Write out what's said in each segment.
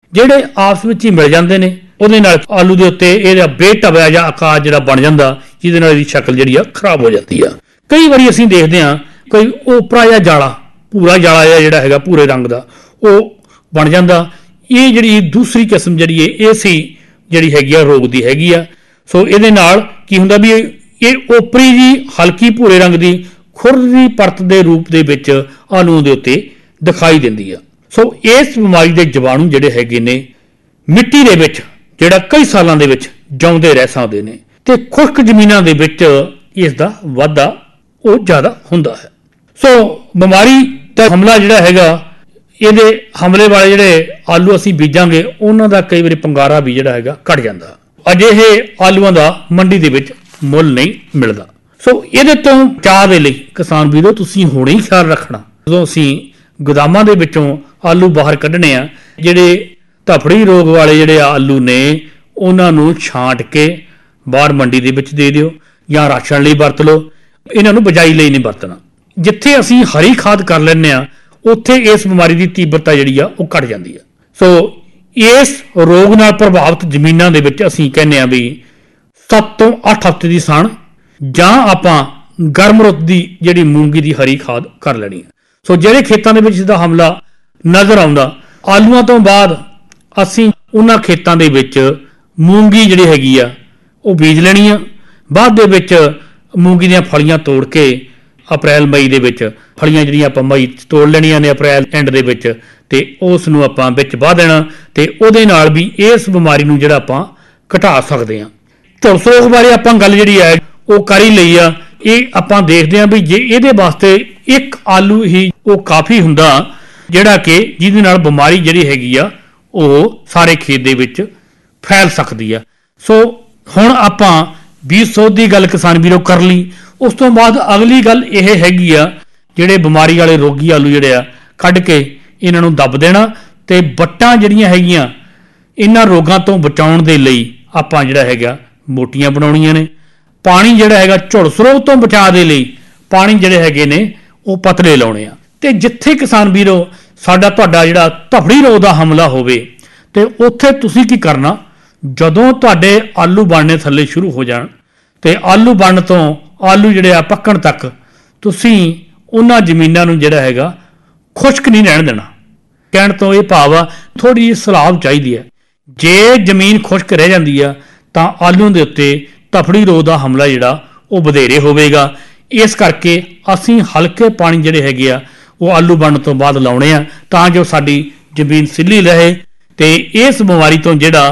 ਜਿਹੜੇ ਆਪਸ ਵਿੱਚ ਹੀ ਮਿਲ ਜਾਂਦੇ ਨੇ, ਉਹਦੇ ਨਾਲ ਆਲੂ ਦੇ ਉੱਤੇ ਇਹਦਾ ਬੇਢਬਿਆ ਜਾਂ ਆਕਾਰ ਜਿਹੜਾ ਬਣ ਜਾਂਦਾ, ਜਿਹਦੇ ਨਾਲ ਇਹਦੀ ਸ਼ਕਲ ਜਿਹੜੀ ਆ ਖਰਾਬ ਹੋ ਜਾਂਦੀ ਆ। ਕਈ ਵਾਰੀ ਅਸੀਂ ਦੇਖਦੇ ਹਾਂ ਕੋਈ ਓਪਰਾ ਜਾਂ ਜਾਲਾ, ਭੂਰਾ ਜਾਲਾ ਜਿਹੜਾ ਹੈਗਾ ਭੂਰੇ ਰੰਗ ਦਾ, ਉਹ ਬਣ ਜਾਂਦਾ। ਇਹ ਜਿਹੜੀ ਦੂਸਰੀ ਕਿਸਮ ਜਿਹੜੀ ਹੈ ਇਸੇ ਜਿਹੜੀ ਹੈਗੀ ਆ ਰੋਗ ਦੀ ਹੈਗੀ ਆ। ਸੋ ਇਹਦੇ ਨਾਲ ਕੀ ਹੁੰਦਾ ਵੀ ਇਹ ਓਪਰੀ ਜੀ ਹਲਕੀ ਭੂਰੇ ਰੰਗ ਦੀ ਖੁਰਦ ਦੀ ਪਰਤ ਦੇ ਰੂਪ ਦੇ ਵਿੱਚ ਆਲੂਆਂ ਦੇ ਉੱਤੇ ਦਿਖਾਈ ਦਿੰਦੀ ਆ। ਸੋ ਇਸ ਬਿਮਾਰੀ ਦੇ ਜੀਵਾਣੂ ਜਿਹੜੇ ਹੈਗੇ ਨੇ ਮਿੱਟੀ ਦੇ ਵਿੱਚ ਜਿਹੜਾ ਕਈ ਸਾਲਾਂ ਦੇ ਵਿੱਚ ਜਿਉਂਦੇ ਰਹਿ ਸਕਦੇ ਨੇ, ਤੇ ਖੁਸ਼ਕ ਜ਼ਮੀਨਾਂ ਦੇ ਵਿੱਚ ਇਸ ਦਾ ਵਾਧਾ ਉਹ ਜ਼ਿਆਦਾ ਹੁੰਦਾ ਹੈ। ਸੋ ਬਿਮਾਰੀ ਦਾ ਹਮਲਾ ਜਿਹੜਾ ਹੈਗਾ, ਇਹਦੇ ਹਮਲੇ ਵਾਲੇ ਜਿਹੜੇ ਆਲੂ ਅਸੀਂ ਬੀਜਾਂਗੇ ਉਹਨਾਂ ਦਾ ਕਈ ਵਾਰੀ ਪੰਗਾਰਾ ਵੀ ਜਿਹੜਾ ਹੈਗਾ ਘਟ ਜਾਂਦਾ। ਅਜਿਹੇ ਆਲੂਆਂ ਦਾ ਮੰਡੀ ਦੇ ਵਿੱਚ ਮੁੱਲ ਨਹੀਂ ਮਿਲਦਾ। ਸੋ ਇਹਦੇ ਤੋਂ ਬਚਾਅ ਦੇ ਲਈ ਕਿਸਾਨ ਵੀਰੋ ਤੁਸੀਂ ਹੁਣੇ ਹੀ ਖਿਆਲ ਰੱਖਣਾ, ਜਦੋਂ ਅਸੀਂ ਗੋਦਾਮਾਂ ਦੇ ਵਿੱਚੋਂ ਆਲੂ ਬਾਹਰ ਕੱਢਣੇ ਆ, ਜਿਹੜੇ ਧਫੜੀ ਰੋਗ ਵਾਲੇ ਜਿਹੜੇ ਆਲੂ ਨੇ ਉਹਨਾਂ ਨੂੰ ਛਾਂਟ ਕੇ ਬਾਹਰ ਮੰਡੀ ਦੇ ਵਿੱਚ ਦੇ ਦਿਓ ਜਾਂ ਰਾਸ਼ਨ ਲਈ ਵਰਤ ਲਓ। ਇਹਨਾਂ ਨੂੰ ਬਜਾਈ ਲਈ ਨਹੀਂ ਵਰਤਣਾ। ਜਿੱਥੇ ਅਸੀਂ ਹਰੀ ਖਾਦ ਕਰ ਲੈਂਦੇ ਆ ਉੱਥੇ ਇਸ ਬਿਮਾਰੀ ਦੀ ਤੀਬਰਤਾ ਜਿਹੜੀ ਆ ਉਹ ਘਟ ਜਾਂਦੀ ਆ। ਸੋ ਇਸ ਰੋਗ ਨਾਲ ਪ੍ਰਭਾਵਿਤ ਜ਼ਮੀਨਾਂ ਦੇ ਵਿੱਚ ਅਸੀਂ ਕਹਿੰਦੇ ਆ ਵੀ 7 ਤੋਂ 8 ਹਫ਼ਤੇ ਦੀ ਸਣ ਜਾਂ ਆਪਾਂ ਗਰਮ ਰੁੱਤ ਦੀ ਜਿਹੜੀ ਮੂੰਗੀ ਦੀ ਹਰੀ ਖਾਦ ਕਰ ਲੈਣੀ ਆ। ਸੋ ਜਿਹੜੇ ਖੇਤਾਂ ਦੇ ਵਿੱਚ ਇਸਦਾ ਹਮਲਾ ਨਜ਼ਰ ਆਉਂਦਾ, ਆਲੂਆਂ ਤੋਂ ਬਾਅਦ ਅਸੀਂ ਉਹਨਾਂ ਖੇਤਾਂ ਦੇ ਵਿੱਚ ਮੂੰਗੀ ਜਿਹੜੀ ਹੈਗੀ ਆ ਉਹ ਬੀਜ ਲੈਣੀ ਆ। ਬਾਅਦ ਦੇ ਵਿੱਚ ਮੂੰਗੀ ਦੀਆਂ ਫਲੀਆਂ ਤੋੜ ਕੇ ਅਪ੍ਰੈਲ ਮਈ ਦੇ ਵਿੱਚ ਫਲੀਆਂ ਜਿਹੜੀਆਂ ਆਪਾਂ ਮਈ ਤੋੜ ਲੈਣੀਆਂ ਨੇ ਅਪ੍ਰੈਲ ਐਂਡ ਦੇ ਵਿੱਚ, ਤੇ ਉਸ ਨੂੰ ਆਪਾਂ ਵਿੱਚ ਵਾਹ ਦੇਣਾ, ਤੇ ਉਹਦੇ ਨਾਲ ਵੀ ਇਸ ਬਿਮਾਰੀ ਨੂੰ ਜਿਹੜਾ ਆਪਾਂ ਘਟਾ ਸਕਦੇ ਹਾਂ। ਝੁਲਸ ਰੋਗ ਬਾਰੇ ਆਪਾਂ ਗੱਲ ਜਿਹੜੀ ਹੈ ਉਹ ਕਰ ਹੀ ਲਈ ਆ। ਇਹ ਆਪਾਂ ਦੇਖਦੇ ਹਾਂ ਵੀ ਜੇ ਇਹਦੇ ਵਾਸਤੇ ਇੱਕ ਆਲੂ ਹੀ ਉਹ ਕਾਫੀ ਹੁੰਦਾ ਜਿਹੜਾ ਕਿ ਜਿਹਦੇ ਨਾਲ ਬਿਮਾਰੀ ਜਿਹੜੀ ਹੈਗੀ ਆ ਉਹ ਸਾਰੇ ਖੇਤ ਦੇ ਵਿੱਚ ਫੈਲ ਸਕਦੀ ਆ। ਸੋ ਹੁਣ ਆਪਾਂ ਬੀਜ ਸੋਧ ਦੀ ਗੱਲ ਕਿਸਾਨ ਵੀਰੋ ਕਰ ਲਈ। ਉਸ ਤੋਂ ਬਾਅਦ ਅਗਲੀ ਗੱਲ ਇਹ ਹੈਗੀ ਆ, ਜਿਹੜੇ ਬਿਮਾਰੀ ਵਾਲੇ ਰੋਗੀ ਆਲੂ ਜਿਹੜੇ ਆ ਕੱਢ ਕੇ ਇਹਨਾਂ ਨੂੰ ਦੱਬ ਦੇਣਾ, ਤੇ ਵੱਟਾਂ ਜਿਹੜੀਆਂ ਹੈਗੀਆਂ ਇਹਨਾਂ ਰੋਗਾਂ ਤੋਂ ਬਚਾਉਣ ਦੇ ਲਈ ਆਪਾਂ ਜਿਹੜਾ ਹੈਗਾ ਮੋਟੀਆਂ ਬਣਾਉਣੀਆਂ ਨੇ। ਪਾਣੀ ਜਿਹੜਾ ਹੈਗਾ ਝੁਲਸ ਰੋਗ ਤੋਂ ਬਚਾਅ ਦੇ ਲਈ ਪਾਣੀ ਜਿਹੜੇ ਹੈਗੇ ਨੇ ਉਹ ਪਤਲੇ ਲਾਉਣੇ ਆ। ਤੇ ਜਿੱਥੇ ਕਿਸਾਨ ਵੀਰੋ ਸਾਡਾ ਤੁਹਾਡਾ ਜਿਹੜਾ ਧਫੜੀ ਰੋਗ ਦਾ ਹਮਲਾ ਹੋਵੇ, ਤੇ ਉੱਥੇ ਤੁਸੀਂ ਕੀ ਕਰਨਾ, ਜਦੋਂ ਤੁਹਾਡੇ ਆਲੂ ਬਣਨੇ ਥੱਲੇ ਸ਼ੁਰੂ ਹੋ ਜਾਣ ਤੇ ਆਲੂ ਬਣਨ ਤੋਂ ਆਲੂ ਜਿਹੜੇ ਆ ਪੱਕਣ ਤੱਕ ਤੁਸੀਂ ਉਹਨਾਂ ਜ਼ਮੀਨਾਂ ਨੂੰ ਜਿਹੜਾ ਹੈਗਾ ਖੁਸ਼ਕ ਨਹੀਂ ਰਹਿਣ ਦੇਣਾ। ਕਹਿਣ ਤੋਂ ਇਹ ਭਾਵ ਆ ਥੋੜੀ ਜਿਹੀ ਸਲਾਬ ਚਾਹੀਦੀ ਹੈ। ਜੇ ਜ਼ਮੀਨ ਖੁਸ਼ਕ ਰਹਿ ਜਾਂਦੀ ਆ ਤਾਂ ਆਲੂਆਂ ਦੇ ਉੱਤੇ ਧਫੜੀ ਰੋਗ ਦਾ ਹਮਲਾ ਜਿਹੜਾ ਉਹ ਵਧੇਰੇ ਹੋਵੇਗਾ। ਇਸ ਕਰਕੇ ਅਸੀਂ ਹਲਕੇ ਪਾਣੀ ਜਿਹੜੇ ਹੈਗੇ ਆ ਉਹ ਆਲੂ ਬਣਨ ਤੋਂ ਬਾਅਦ ਲਾਉਣੇ ਆ, ਤਾਂ ਜੋ ਸਾਡੀ ਜ਼ਮੀਨ ਸਿੱਲੀ ਰਹੇ, ਤੇ ਇਸ ਬਿਮਾਰੀ ਤੋਂ ਜਿਹੜਾ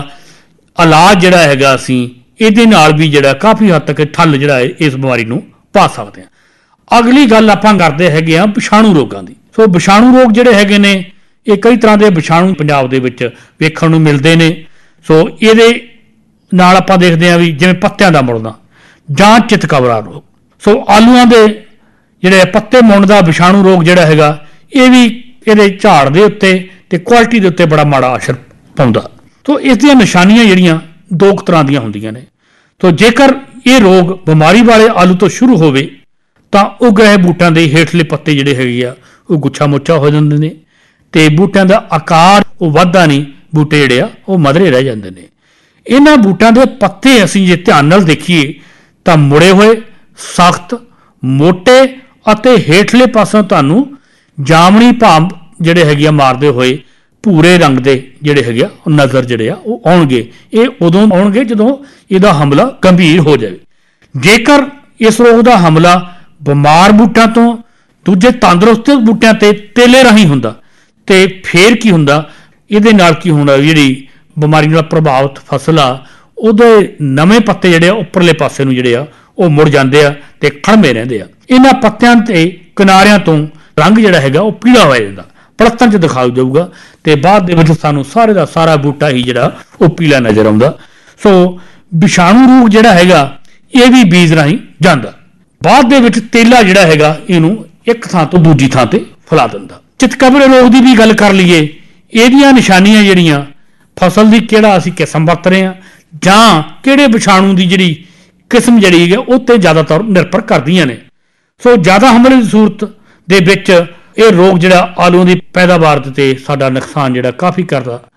ਇਲਾਜ ਜਿਹੜਾ ਹੈਗਾ ਅਸੀਂ ਇਹਦੇ ਨਾਲ ਵੀ ਜਿਹੜਾ ਕਾਫੀ ਹੱਦ ਤੱਕ ਠੱਲ ਜਿਹੜਾ ਹੈ ਇਸ ਬਿਮਾਰੀ ਨੂੰ ਪਾ ਸਕਦੇ ਹਾਂ। ਅਗਲੀ ਗੱਲ ਆਪਾਂ ਕਰਦੇ ਹੈਗੇ ਆ ਵਿਸ਼ਾਣੂ ਰੋਗਾਂ ਦੀ। ਸੋ ਵਿਸ਼ਾਣੂ ਰੋਗ ਜਿਹੜੇ ਹੈਗੇ ਨੇ ਇਹ ਕਈ ਤਰ੍ਹਾਂ ਦੇ ਵਿਸ਼ਾਣੂ ਪੰਜਾਬ ਦੇ ਵਿੱਚ ਵੇਖਣ ਨੂੰ ਮਿਲਦੇ ਨੇ। ਸੋ ਇਹਦੇ ਨਾਲ ਆਪਾਂ ਦੇਖਦੇ ਹਾਂ ਵੀ ਜਿਵੇਂ ਪੱਤਿਆਂ ਦਾ ਮੁੜਨਾ ਜਾਂ ਚਿਤਕਬਰਾ ਰੋਗ। ਸੋ ਆਲੂਆਂ ਦੇ ਜਿਹੜੇ ਪੱਤੇ ਮੁੜਨ ਦਾ ਵਿਸ਼ਾਣੂ ਰੋਗ ਜਿਹੜਾ ਹੈਗਾ ਇਹ ਵੀ ਇਹਦੇ ਝਾੜ ਦੇ ਉੱਤੇ ਤੇ ਕੁਆਲਿਟੀ ਦੇ ਉੱਤੇ ਬੜਾ ਮਾੜਾ ਅਸਰ ਪਾਉਂਦਾ। ਸੋ ਇਸ ਦੀਆਂ ਨਿਸ਼ਾਨੀਆਂ ਜਿਹੜੀਆਂ ਦੋ ਤਰ੍ਹਾਂ ਦੀਆਂ ਹੁੰਦੀਆਂ ਨੇ। ਸੋ ਜੇਕਰ ਇਹ ਰੋਗ ਬਿਮਾਰੀ ਵਾਲੇ ਆਲੂ ਤੋਂ ਸ਼ੁਰੂ ਹੋਵੇ ਤਾਂ ਉੱਗ ਰਹੇ ਬੂਟਿਆਂ ਦੇ ਹੇਠਲੇ ਪੱਤੇ ਜਿਹੜੇ ਹੈਗੇ ਆ ਉਹ ਗੁੱਛਾ ਮੁੱਛਾ ਹੋ ਜਾਂਦੇ ਨੇ, ਤੇ ਬੂਟਿਆਂ ਦਾ ਆਕਾਰ ਉਹ ਵੱਧਦਾ ਨਹੀਂ, ਬੂਟੇ ਜਿਹੜੇ ਆ ਉਹ ਮਧਰੇ ਰਹਿ ਜਾਂਦੇ ਨੇ। ਇਹਨਾਂ ਬੂਟਿਆਂ ਦੇ ਪੱਤੇ ਅਸੀਂ ਜੇ ਧਿਆਨ ਨਾਲ ਦੇਖੀਏ ਤਾਂ ਮੁੜੇ ਹੋਏ, ਸਖਤ, ਮੋਟੇ ਅਤੇ ਹੇਠਲੇ ਪਾਸੋਂ ਤੁਹਾਨੂੰ ਜਾਮਣੀ ਭਾਂਬ ਜਿਹੜੇ ਹੈਗੇ ਆ ਮਾਰਦੇ ਹੋਏ ਭੂਰੇ ਰੰਗ ਦੇ ਜਿਹੜੇ ਹੈਗੇ ਆ ਉਹ ਨਜ਼ਰ ਜਿਹੜੇ ਆ ਉਹ ਆਉਣਗੇ। ਇਹ ਉਦੋਂ ਆਉਣਗੇ ਜਦੋਂ ਇਹਦਾ ਹਮਲਾ ਗੰਭੀਰ ਹੋ ਜਾਵੇ। ਜੇਕਰ ਇਸ ਰੋਗ ਦਾ ਹਮਲਾ ਬਿਮਾਰ ਬੂਟਿਆਂ ਤੋਂ ਦੂਜੇ ਤੰਦਰੁਸਤ ਬੂਟਿਆਂ ਤੇ ਤੇਲੇ ਰਾਹੀਂ ਹੁੰਦਾ, ਤੇ ਫੇਰ ਕੀ ਹੁੰਦਾ, ਇਹਦੇ ਨਾਲ ਕੀ ਹੋਣਾ, ਜਿਹੜੀ ਬਿਮਾਰੀ ਨਾਲ ਪ੍ਰਭਾਵਿਤ ਫਸਲ ਆ ਉਹਦੇ ਨਵੇਂ ਪੱਤੇ ਜਿਹੜੇ ਆ ਉੱਪਰਲੇ ਪਾਸੇ ਨੂੰ ਜਿਹੜੇ ਆ ਉਹ ਮੁੜ ਜਾਂਦੇ ਆ ਤੇ ਖੜਮੇ ਰਹਿੰਦੇ ਆ। ਇਹਨਾਂ ਪੱਤਿਆਂ ਤੇ ਕਿਨਾਰਿਆਂ ਤੋਂ ਰੰਗ ਜਿਹੜਾ ਹੈਗਾ ਉਹ ਪੀਲਾ ਹੋ ਜਾਂਦਾ, ਪਲੱਤਾਂ 'ਚ ਦਿਖਾਈ ਜਾਊਗਾ, ਤੇ ਬਾਅਦ ਦੇ ਵਿੱਚ ਸਾਨੂੰ ਸਾਰੇ ਦਾ ਸਾਰਾ ਬੂਟਾ ਹੀ ਜਿਹੜਾ ਉਹ ਪੀਲਾ ਨਜ਼ਰ ਆਉਂਦਾ। ਸੋ ਵਿਸ਼ਾਣੂ ਰੋਗ ਜਿਹੜਾ ਹੈਗਾ ਇਹ ਵੀ ਬੀਜ ਰਾਹੀਂ ਜਾਂਦਾ, ਬਾਅਦ ਦੇ ਵਿੱਚ ਤੇਲਾ ਜਿਹੜਾ ਹੈਗਾ ਇਹਨੂੰ ਇੱਕ ਥਾਂ ਤੋਂ ਦੂਜੀ ਥਾਂ ਤੇ ਫੈਲਾ ਦਿੰਦਾ। ਚਿਤਕਬਰੇ ਰੋਗ ਦੀ ਵੀ ਗੱਲ ਕਰ ਲਈਏ, ਇਹਦੀਆਂ ਨਿਸ਼ਾਨੀਆਂ ਜਿਹੜੀਆਂ ਫਸਲ ਦੀ ਕਿਹੜਾ ਅਸੀਂ ਕਿਸਮ ਵਰਤ ਰਹੇ ਹਾਂ ਜਾਂ ਕਿਹੜੇ ਵਿਸ਼ਾਣੂ ਦੀ ਜਿਹੜੀ ਕਿਸਮ ਜਿਹੜੀ ਹੈ ਉਹ ਤੇ ਜ਼ਿਆਦਾਤਰ ਨਿਰਭਰ ਕਰਦੀਆਂ ਨੇ। ਸੋ ਜ਼ਿਆਦਾ ਹਮਲੇ ਦੀ ਸੂਰਤ ਦੇ ਵਿੱਚ ਇਹ ਰੋਗ ਜਿਹੜਾ ਆਲੂਆਂ ਦੀ ਪੈਦਾਵਾਰ ਤੇ ਸਾਡਾ ਨੁਕਸਾਨ ਜਿਹੜਾ ਕਾਫੀ ਕਰਦਾ।